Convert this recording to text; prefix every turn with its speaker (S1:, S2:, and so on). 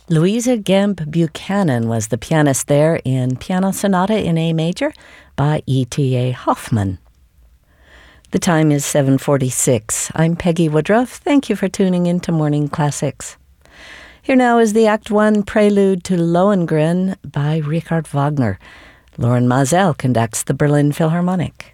S1: Louisa Gemp Buchanan was the pianist there in Piano Sonata in A Major by E.T.A. Hoffman. The time is 7:46. I'm Peggy Woodruff. Thank you for tuning in to Morning Classics. Here now is the Act 1 prelude to Lohengrin by Richard Wagner. Lauren Mazel conducts the Berlin Philharmonic.